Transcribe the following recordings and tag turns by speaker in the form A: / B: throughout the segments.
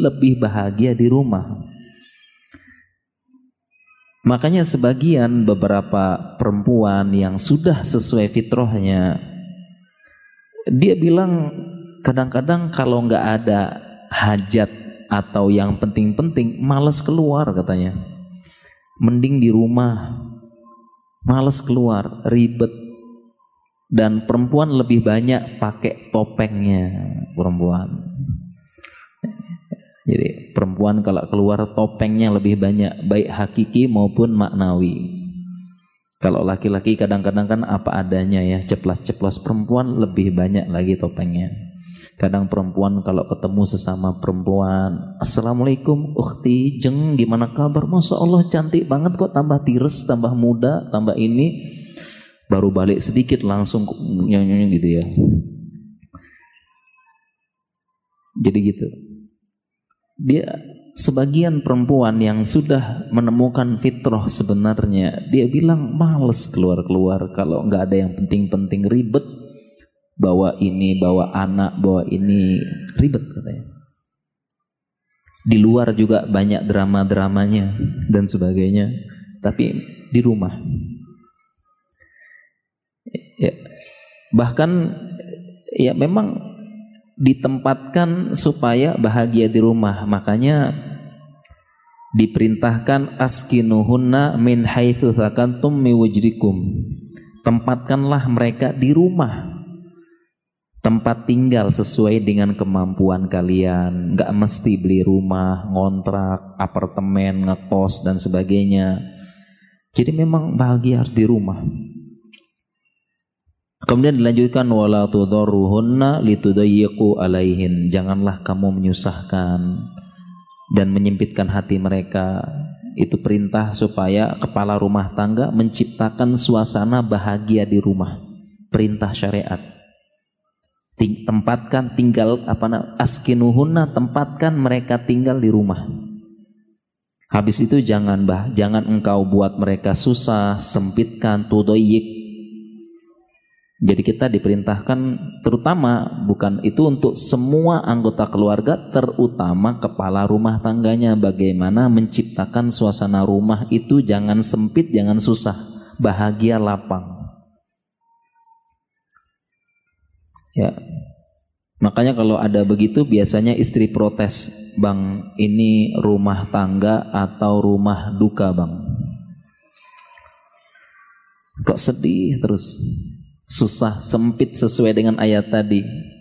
A: lebih bahagia di rumah. Makanya sebagian beberapa perempuan yang sudah sesuai fitrahnya, dia bilang kadang-kadang kalau nggak ada hajat atau yang penting-penting, malas keluar katanya. Mending di rumah, malas keluar, ribet. Dan perempuan lebih banyak pakai topengnya perempuan. Jadi perempuan kalau keluar topengnya lebih banyak, baik hakiki maupun maknawi. Kalau laki-laki kadang-kadang kan apa adanya ya, ceplas-ceplos. Perempuan lebih banyak lagi topengnya. Kadang perempuan kalau ketemu sesama perempuan, Assalamualaikum ukhti, jeng gimana kabar? Masya Allah cantik banget kok, tambah tires, tambah muda, tambah ini. Baru balik sedikit langsung nyanyi gitu ya. Jadi gitu. Dia sebagian perempuan yang sudah menemukan fitrah sebenarnya, dia bilang males keluar-keluar kalau nggak ada yang penting-penting, ribet, bawa ini, bawa anak, bawa ini, ribet katanya. Di luar juga banyak drama-dramanya dan sebagainya, tapi di rumah ya, bahkan ya memang ditempatkan supaya bahagia di rumah. Makanya diperintahkan askinuhunna min haitsu sakantum min wujdikum. Tempatkanlah mereka di rumah, tempat tinggal sesuai dengan kemampuan kalian. Gak mesti beli rumah, ngontrak, apartemen, ngekos dan sebagainya. Jadi memang bahagia harus di rumah. Kemudian dilanjutkan wala tudarruhunna litudayyiqu alaihin. Janganlah kamu menyusahkan dan menyempitkan hati mereka. Itu perintah supaya kepala rumah tangga menciptakan suasana bahagia di rumah. Perintah syariat. Tempatkan askinuhunna, tempatkan mereka tinggal di rumah. Habis itu jangan engkau buat mereka susah, sempitkan, tudayyiq. Jadi kita diperintahkan, terutama bukan itu untuk semua anggota keluarga, terutama kepala rumah tangganya, bagaimana menciptakan suasana rumah itu jangan sempit, jangan susah, bahagia, lapang. Ya, makanya kalau ada begitu biasanya istri protes, bang ini rumah tangga atau rumah duka bang? Kok sedih terus? Susah, sempit sesuai dengan ayat tadi.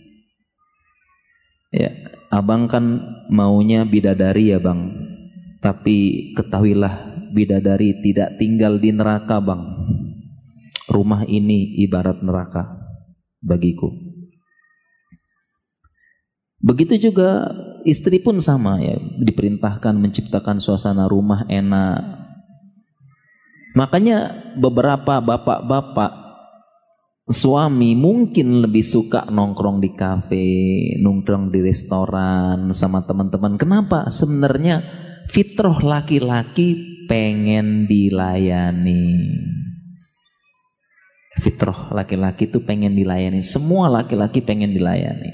A: Ya, abang kan maunya bidadari ya bang, tapi ketahuilah bidadari tidak tinggal di neraka bang. Rumah ini ibarat neraka bagiku. Begitu juga istri pun sama ya, diperintahkan menciptakan suasana rumah enak. Makanya beberapa bapak-bapak suami mungkin lebih suka nongkrong di kafe, nongkrong di restoran sama teman-teman. Kenapa? Sebenarnya fitrah laki-laki pengen dilayani. Fitrah laki-laki itu pengen dilayani. Semua laki-laki pengen dilayani.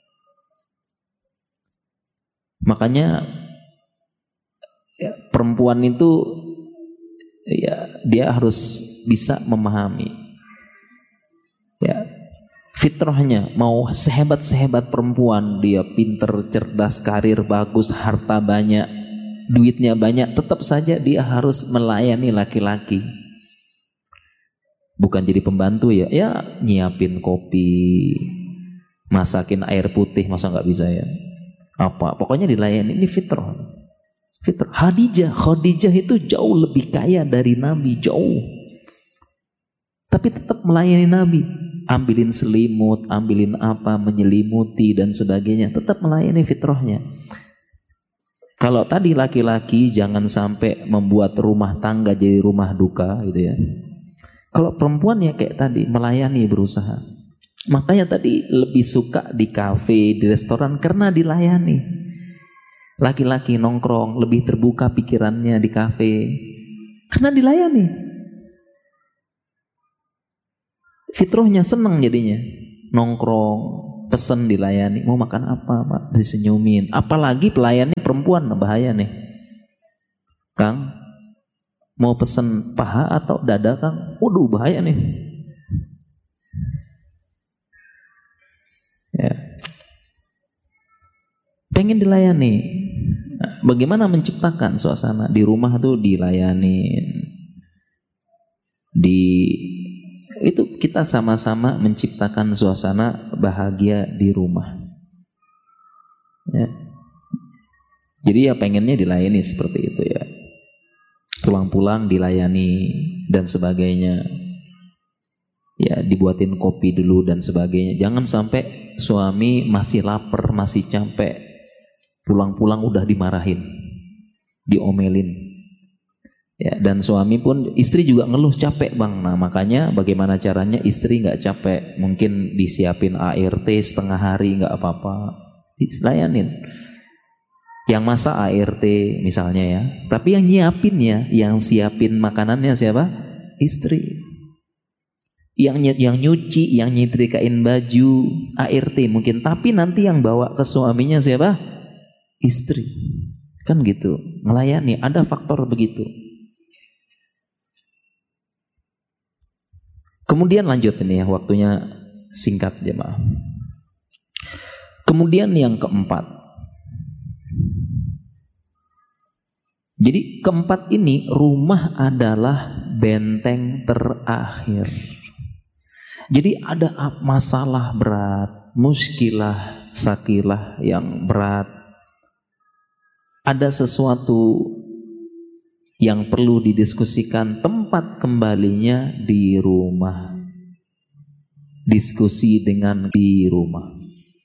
A: Makanya ya, perempuan itu ya dia harus bisa memahami. Ya, fitrahnya mau sehebat-sehebat perempuan, dia pinter, cerdas, karir bagus, harta banyak, duitnya banyak, tetap saja dia harus melayani laki-laki. Bukan jadi pembantu ya, ya nyiapin kopi, masakin air putih, masa nggak bisa ya? Apa? Pokoknya dilayani, ini fitrah. Fitrah. Khadijah itu jauh lebih kaya dari Nabi, jauh. Tapi tetap melayani Nabi. Ambilin selimut, ambilin apa, menyelimuti dan sebagainya, tetap melayani fitrahnya. Kalau tadi laki-laki jangan sampai membuat rumah tangga jadi rumah duka gitu ya. Kalau perempuan ya kayak tadi melayani, berusaha. Makanya tadi lebih suka di kafe, di restoran karena dilayani. Laki-laki nongkrong lebih terbuka pikirannya di kafe karena dilayani. Fitrahnya senang jadinya, nongkrong, pesen dilayani, mau makan apa pak, disenyumin. Apalagi pelayannya perempuan bahaya nih. Kang, mau pesen paha atau dada Kang? Waduh bahaya nih. Ya. Pengen dilayani. Bagaimana menciptakan suasana di rumah tuh dilayanin. Itu kita sama-sama menciptakan suasana bahagia di rumah. Ya. Jadi ya pengennya dilayani seperti itu ya. Pulang-pulang dilayani dan sebagainya. Ya dibuatin kopi dulu dan sebagainya. Jangan sampai suami masih lapar, masih capek, pulang-pulang udah dimarahin, diomelin. Ya, dan suami pun, istri juga ngeluh capek bang. Nah makanya bagaimana caranya istri nggak capek? Mungkin disiapin ART setengah hari nggak apa-apa, dilayanin. Yang masak ART misalnya ya, tapi yang nyiapinnya, yang siapin makanannya siapa? Istri. Yang nyuci, yang nyetrikain baju ART mungkin, tapi nanti yang bawa ke suaminya siapa? Istri. Kan gitu, melayani, ada faktor begitu. Kemudian lanjut ini ya, waktunya singkat jemaah. Kemudian yang keempat. Jadi keempat ini, rumah adalah benteng terakhir. Jadi ada masalah berat, muskilah, sakilah yang berat. Ada sesuatu yang perlu didiskusikan, tempat kembalinya di rumah. Diskusi dengan di rumah.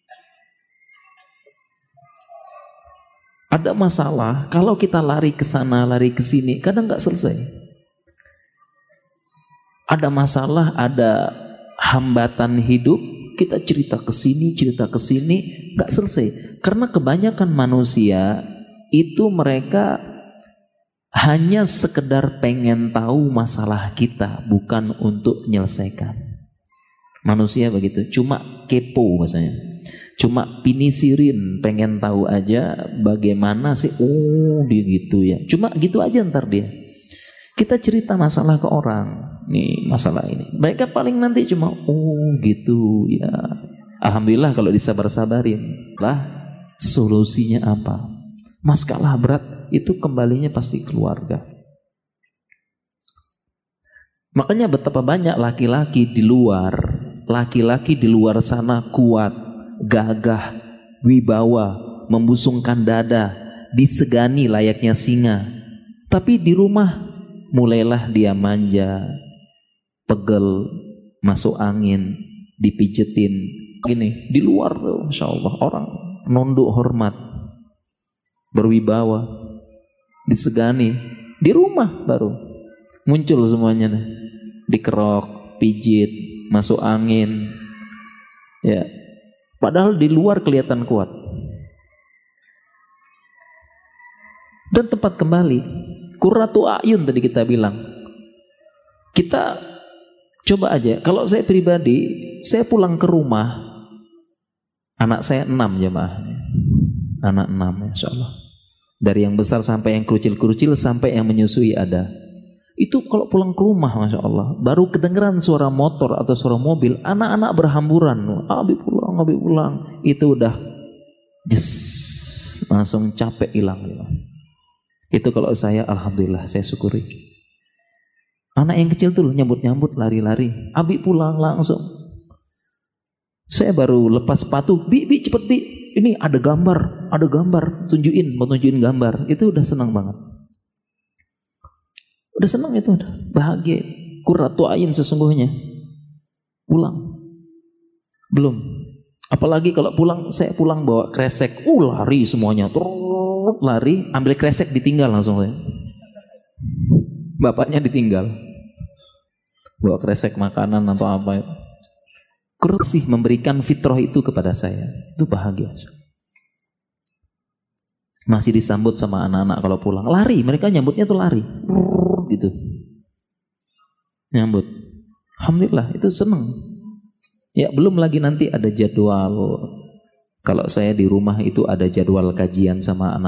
A: Ada masalah, kalau kita lari ke sana, lari ke sini, kadang nggak selesai. Ada masalah, ada hambatan hidup, kita cerita ke sini, nggak selesai. Karena kebanyakan manusia itu mereka hanya sekedar pengen tahu masalah kita, bukan untuk menyelesaikan. Manusia begitu, cuma kepo bahasanya, cuma pinisirin, pengen tahu aja bagaimana sih, dia gitu ya, cuma gitu aja ntar dia. Kita cerita masalah ke orang, nih masalah ini, mereka paling nanti cuma gitu ya. Alhamdulillah kalau disabar-sabarin lah, solusinya apa? Masalah berat itu kembalinya pasti keluarga. Makanya betapa banyak laki-laki di luar sana kuat, gagah, wibawa, membusungkan dada, disegani layaknya singa. Tapi di rumah mulailah dia manja, pegel, masuk angin, dipijetin. Gini, di luar tuh Masya Allah orang nunduk hormat, berwibawa, disegani. Di rumah baru muncul semuanya nih. Dikerok, pijit, masuk angin. Ya. Padahal di luar kelihatan kuat. Dan tempat kembali, qurratu a'yun tadi kita bilang. Kita coba aja, kalau saya pribadi, saya pulang ke rumah, anak saya 6 jemaah. Anak 6 Masya Allah. Dari yang besar sampai yang kerucil-kerucil, sampai yang menyusui ada. Itu kalau pulang ke rumah Masya Allah, baru kedengeran suara motor atau suara mobil, anak-anak berhamburan, abi pulang, itu udah langsung capek hilang. Itu kalau saya, alhamdulillah, saya syukuri. Anak yang kecil tuh nyambut-nyambut, lari-lari, abi pulang langsung. Saya baru lepas sepatu, bi cepet bi, ini ada gambar, mau tunjukin gambar, itu udah senang banget. Udah senang itu, udah bahagia. Qurratu a'yun sesungguhnya. Pulang. Belum. Apalagi kalau pulang, saya pulang bawa kresek. Lari semuanya. Lari, ambil kresek ditinggal langsung saya. Bapaknya ditinggal. Bawa kresek makanan atau apa. Kursi memberikan fitrah itu kepada saya. Itu bahagia. Masih disambut sama anak-anak kalau pulang. Lari, mereka nyambutnya tuh lari. Gitu. Nyambut. Alhamdulillah, itu senang. Ya, belum lagi nanti ada jadwal. Kalau saya di rumah itu ada jadwal kajian sama anak.